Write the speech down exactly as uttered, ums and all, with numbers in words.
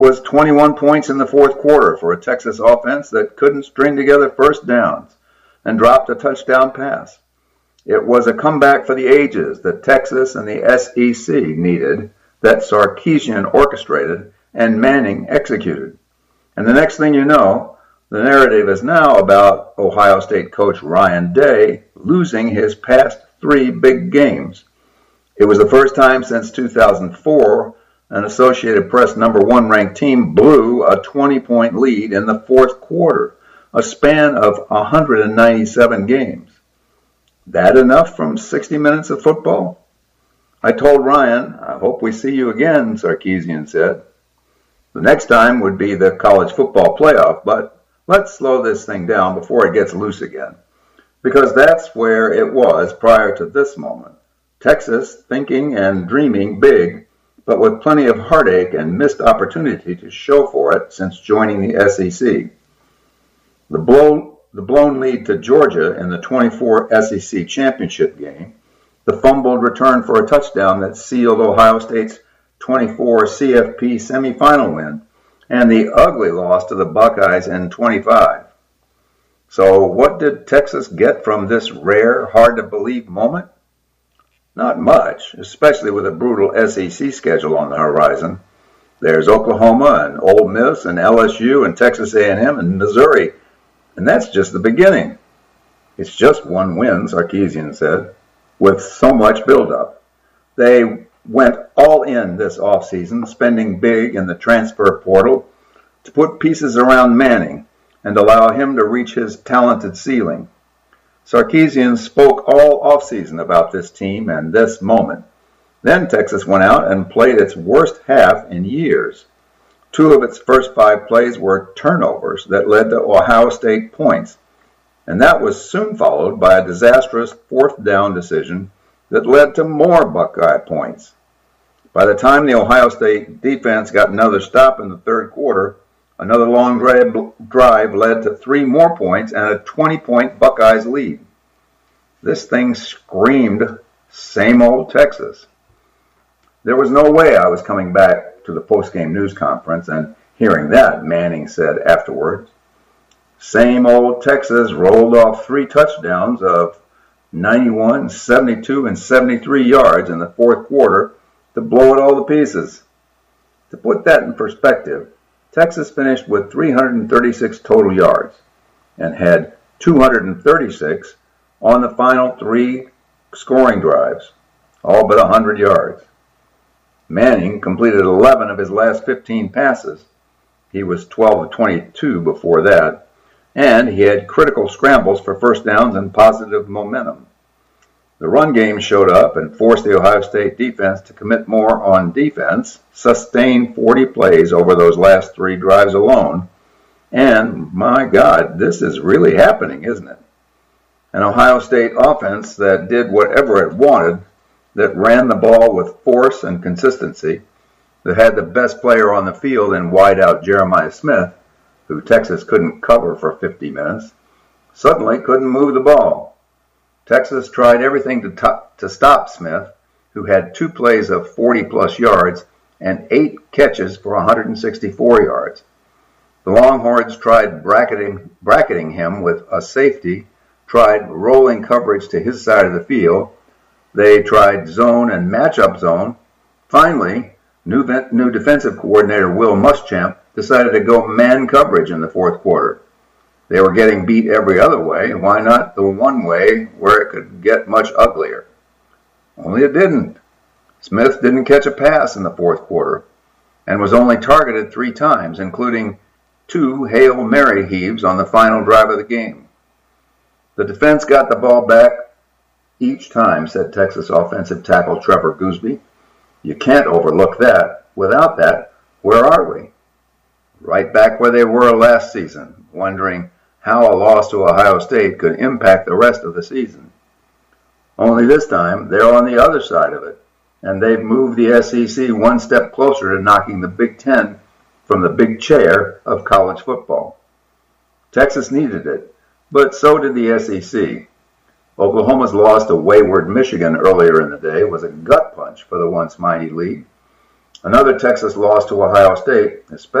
was twenty-one points in the fourth quarter for a Texas offense that couldn't string together first downs and dropped a touchdown pass. It was a comeback for the ages that Texas and the S E C needed, that Sarkisian orchestrated and Manning executed. And the next thing you know, the narrative is now about Ohio State coach Ryan Day losing his past three big games. It was the first time since two thousand four an Associated Press number one ranked team blew a twenty-point lead in the fourth quarter, a span of one hundred ninety-seven games. That enough from sixty minutes of football? I told Ryan, I hope we see you again, Sarkisian said. The next time would be the college football playoff, but let's slow this thing down before it gets loose again, because that's where it was prior to this moment. Texas thinking and dreaming big, but with plenty of heartache and missed opportunity to show for it since joining the S E C. The, blow, the blown lead to Georgia in the twenty-four S E C championship game, the fumbled return for a touchdown that sealed Ohio State's twenty-four C F P semifinal win, and the ugly loss to the Buckeyes in twenty-five. So what did Texas get from this rare, hard-to-believe moment? Not much, especially with a brutal S E C schedule on the horizon. There's Oklahoma and Ole Miss and L S U and Texas A and M and Missouri, and that's just the beginning. It's just one win, Sarkisian said, with so much buildup. They went all in this offseason, spending big in the transfer portal to put pieces around Manning and allow him to reach his talented ceiling. Sarkisian spoke all offseason about this team and this moment. Then Texas went out and played its worst half in years. Two of its first five plays were turnovers that led to Ohio State points, and that was soon followed by a disastrous fourth down decision that led to more Buckeye points. By the time the Ohio State defense got another stop in the third quarter, another long drive led to three more points and a twenty-point Buckeyes lead. This thing screamed, same old Texas. There was no way I was coming back to the post-game news conference and hearing that, Manning said afterwards. Same old Texas rolled off three touchdowns of ninety-one, seventy-two, and seventy-three yards in the fourth quarter to blow it all to pieces. To put that in perspective, Texas finished with three hundred thirty-six total yards and had two hundred thirty-six on the final three scoring drives, all but one hundred yards. Manning completed eleven of his last fifteen passes. He was twelve of twenty-two before that, and he had critical scrambles for first downs and positive momentum. The run game showed up and forced the Ohio State defense to commit more on defense, sustain forty plays over those last three drives alone, and my God, this is really happening, isn't it? An Ohio State offense that did whatever it wanted, that ran the ball with force and consistency, that had the best player on the field in wideout Jeremiah Smith, who Texas couldn't cover for fifty minutes, suddenly couldn't move the ball. Texas tried everything to, to, to stop Smith, who had two plays of forty-plus yards and eight catches for one hundred sixty-four yards. The Longhorns tried bracketing, bracketing him with a safety, tried rolling coverage to his side of the field. They tried zone and matchup zone. Finally, new, new defensive coordinator Will Muschamp decided to go man coverage in the fourth quarter. They were getting beat every other way. Why not the one way where it could get much uglier? Only it didn't. Smith didn't catch a pass in the fourth quarter and was only targeted three times, including two Hail Mary heaves on the final drive of the game. The defense got the ball back each time, said Texas offensive tackle Trevor Goosby. You can't overlook that. Without that, where are we? Right back where they were last season, wondering how a loss to Ohio State could impact the rest of the season. Only this time, they're on the other side of it, and they've moved the S E C one step closer to knocking the Big Ten from the big chair of college football. Texas needed it, but so did the S E C. Oklahoma's loss to wayward Michigan earlier in the day was a gut punch for the once mighty league. Another Texas loss to Ohio State, especially